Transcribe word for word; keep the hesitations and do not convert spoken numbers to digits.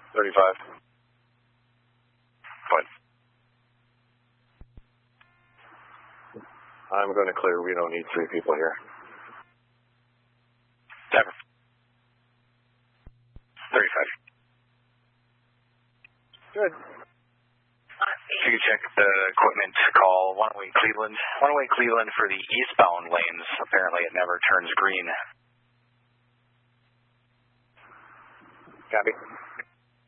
thirty-five. What? I'm going to clear. We don't need three people here. Never. thirty-five. Good. If you could check the equipment call, one way Cleveland. One way Cleveland for the eastbound lanes. Apparently it never turns green. Copy.